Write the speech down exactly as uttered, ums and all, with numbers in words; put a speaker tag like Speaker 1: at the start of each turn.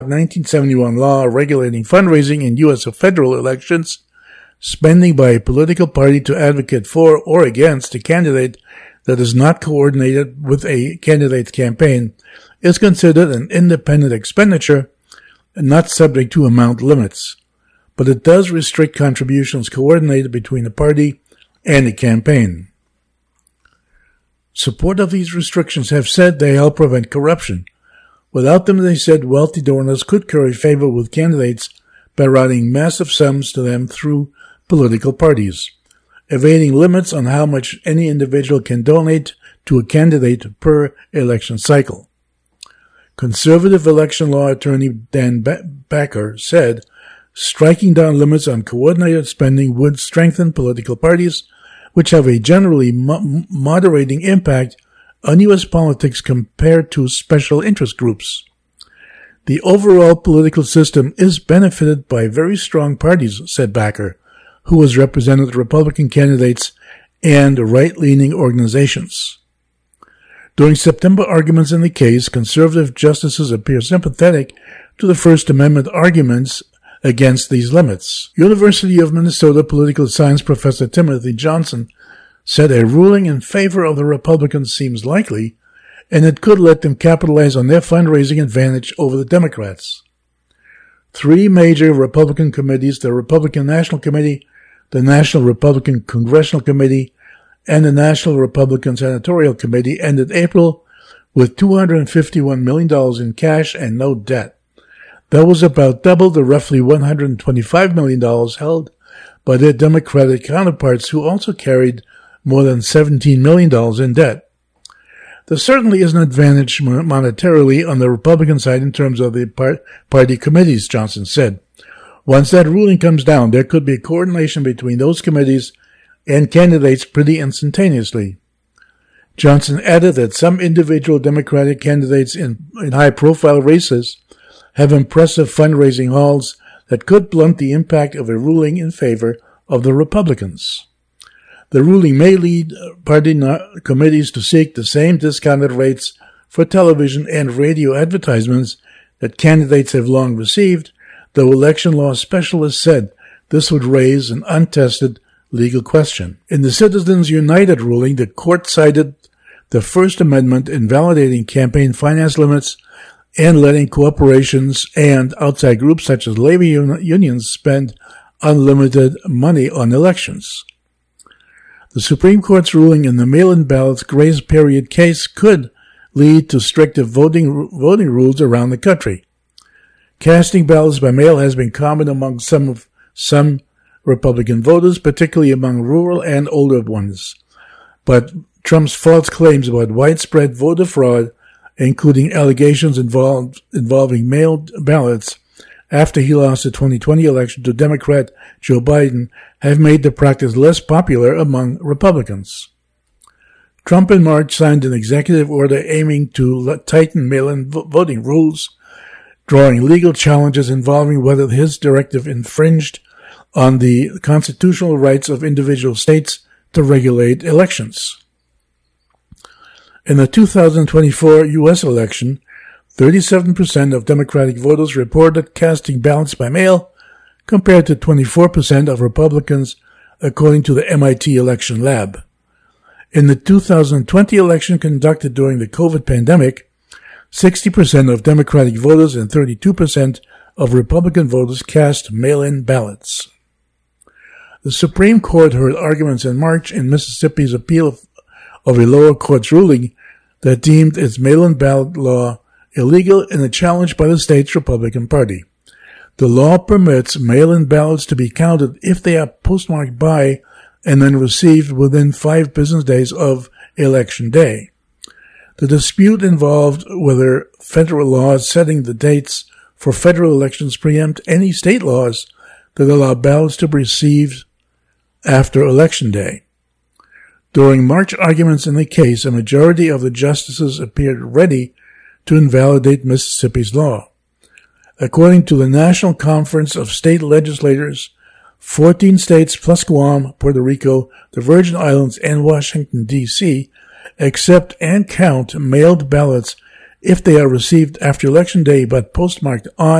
Speaker 1: nineteen seventy-one law regulating fundraising in U S federal elections, spending by a political party to advocate for or against a candidate that is not coordinated with a candidate's campaign is considered an independent expenditure and not subject to amount limits, but it does restrict contributions coordinated between the party and the campaign. Support of these restrictions have said they help prevent corruption. Without them, they said, wealthy donors could curry favor with candidates by routing massive sums to them through political parties, evading limits on how much any individual can donate to a candidate per election cycle. Conservative election law attorney Dan Backer said, striking down limits on coordinated spending would strengthen political parties, which have a generally mo- moderating impact on U S politics compared to special interest groups. The overall political system is benefited by very strong parties, said Backer, who has represented Republican candidates and right-leaning organizations. During September arguments in the case, conservative justices appear sympathetic to the First Amendment arguments against these limits. University of Minnesota political science professor Timothy Johnson said a ruling in favor of the Republicans seems likely, and it could let them capitalize on their fundraising advantage over the Democrats. Three major Republican committees, the Republican National Committee, the National Republican Congressional Committee, and the National Republican Senatorial Committee, ended April with two hundred fifty-one million dollars in cash and no debt. That was about double the roughly one hundred twenty-five million dollars held by their Democratic counterparts, who also carried more than seventeen million dollars in debt. There certainly is an advantage monetarily on the Republican side in terms of the par- party committees, Johnson said. Once that ruling comes down, there could be coordination between those committees and candidates pretty instantaneously. Johnson added that some individual Democratic candidates in, in high-profile races have impressive fundraising hauls that could blunt the impact of a ruling in favor of the Republicans. The ruling may lead party committees to seek the same discounted rates for television and radio advertisements that candidates have long received, though election law specialists said this would raise an untested legal question. In the Citizens United ruling, the court cited the First Amendment invalidating campaign finance limits and letting corporations and outside groups such as labor unions spend unlimited money on elections. The Supreme Court's ruling in the mail-in ballots grace period case could lead to stricter voting voting rules around the country. Casting ballots by mail has been common among some of some Republican voters, particularly among rural and older ones. But Trump's false claims about widespread voter fraud, including allegations involved, involving mailed ballots after he lost the twenty twenty election to Democrat Joe Biden, have made the practice less popular among Republicans. Trump in March signed an executive order aiming to tighten mail-in voting rules, drawing legal challenges involving whether his directive infringed on the constitutional rights of individual states to regulate elections. In the two thousand twenty-four U S election, thirty-seven percent of Democratic voters reported casting ballots by mail, compared to twenty-four percent of Republicans, according to the M I T Election Lab. In the two thousand twenty election conducted during the COVID pandemic, sixty percent of Democratic voters and thirty-two percent of Republican voters cast mail-in ballots. The Supreme Court heard arguments in March in Mississippi's appeal of, of a lower court's ruling that deemed its mail-in ballot law illegal in a challenge by the state's Republican Party. The law permits mail-in ballots to be counted if they are postmarked by and then received within five business days of Election Day. The dispute involved whether federal laws setting the dates for federal elections preempt any state laws that allow ballots to be received after Election Day. During March arguments in the case, a majority of the justices appeared ready to invalidate Mississippi's law. According to the National Conference of State Legislators, fourteen states plus Guam, Puerto Rico, the Virgin Islands, and Washington, D C accept and count mailed ballots if they are received after Election Day but postmarked on